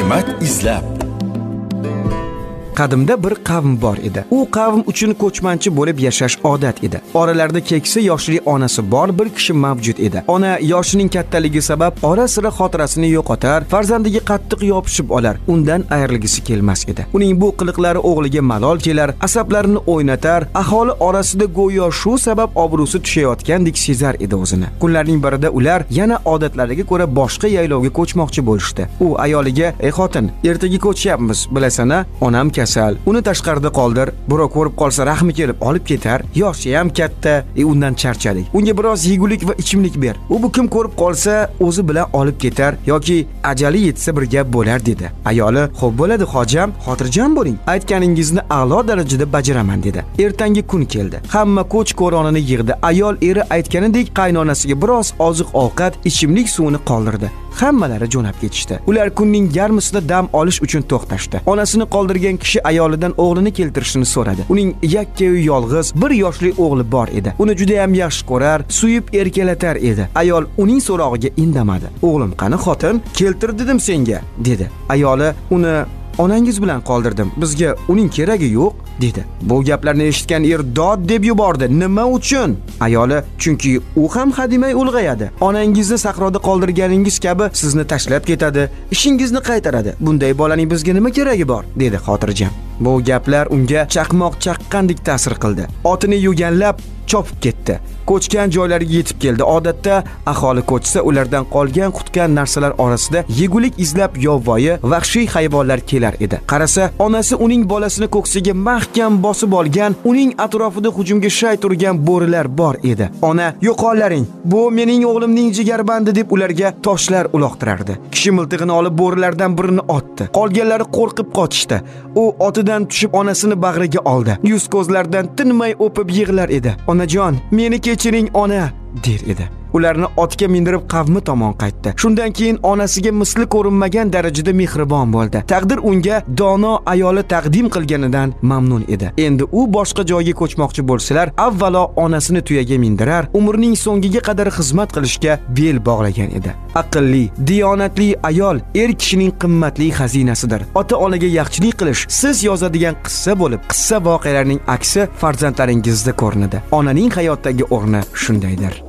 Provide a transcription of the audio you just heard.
Hikmat izlab. Qadimda bir qavm bor edi. U qavm uchun ko'chmanchi bo'lib yashash odat edi. Oralarida keksa yoshli onasi bor bir kishi mavjud edi. Ona yoshining kattaligi sabab ora-sira xotirasini yo'qotar, farzandiga qattiq yopishib olar, undan ayrilgisi kelmas edi. Uning bu qiliqlari o'g'liga malol kelar, asablarini o'ynatar, aholi orasida go'yo shu sabab obro'si tushayotgandek sezar edi o'zini. Kunlarning birida ular yana odatlariga ko'ra boshqa yaylovga ko'chmoqchi bo'lishdi. U ayoliga: "Ey xotin, ertaga ko'chyapmiz, bilasana, onam uni tashqarida qoldir, birov ko'rib qolsa rahmi kelib olib ketar, yoshi ham katta, undan charchadik. Unga biroz yegulik va ichimlik ber. U bu kim ko'rib qolsa o'zi bilan olib ketar yoki ajali yetsa bir gap bo'lar" dedi. Ayoli: "Xo'p bo'ladi hojam, xotirjam bo'ling. Aytganingizni a'lo darajada bajaraman" dedi. Ertangi kun keldi. Hamma ko'ch ko'ronini yig'di. Ayol eri aytganidek qaynonasiga biroz oziq-ovqat, ichimlik suvini qoldirdi. Hammalari jo'nab ketishdi. Ular kunning yarmisida dam olish uchun to'xtashdi. Onasini qoldirgan kishi ayolidan o'g'lini keltirishini so'radi. Uning yakka-yu yolg'iz bir yoshli o'g'li bor edi. Uni juda ham yaxshi ko'rar, suyib erkalatar edi. Ayol uning so'rog'iga indamadi. "O'g'lim qani xotin? Keltir dedim senga", dedi. Ayoli: "Uni onangiz bilan qoldirdim. Bizga uning keragi yo'q", dedi. Bu gaplarni eshitgan er dod deb yubordi. "Nima uchun?" Ayoli: "Chunki u ham hadimay ulg'ayadi. Onangizni sahroda qoldirganingiz kabi sizni tashlab ketadi, ishingizni qaytaradi. Bunday bolaning bizga nima keragi bor?" dedi xotirjam. Bu gaplar unga chaqmoq chaqqandek ta'sir qildi. Otini yuganlab chopib ketdi. Ko'chgan joylariga yetib keldi. Odatda aholi ko'chsa, ulardan qolgan qutgan narsalar orasida yegulik izlab yovvoyi, vahshiy hayvonlar kelar edi. Qarasa, onasi uning bolasini ko'ksiga mahkam bosib olgan, uning atrofida hujumga shay turgan bo'rilar bor edi. Ona: "Yo'qollaring, bu mening o'g'limning jigarbandi", deb ularga toshlar uloqtirardi. Kishi miltig'ini olib bo'rilardan birini otdi. Qolganlari qo'rqib qochishdi. U otidan tushib onasini bag'riga oldi. Yuz-ko'zlardan tinmay o'pib yig'lar edi. "Onajon, meni kechiring ona", der edi. Ularni otga mindirib qavmi tomon qaytdi. Shundan keyin onasiga misli ko'rinmagan darajada mehribon bo'ldi. Taqdir unga dono ayoli taqdim qilganidan mamnun edi. Endi u boshqa joyga ko'chmoqchi bo'lsalar, avvalo onasini tuyaga mindirar, umrining so'ngiga qadar xizmat qilishga bel bog'lagan edi. Aqlli, diyonatli ayol er kishining qimmatli xazinasidir. Ota-onaga yaxshilik qilish siz yozadigan qissa bo'lib, qissa voqealarining aksi farzandlaringizda ko'rinadi. Onaning hayotdagi o'rni shundaydir.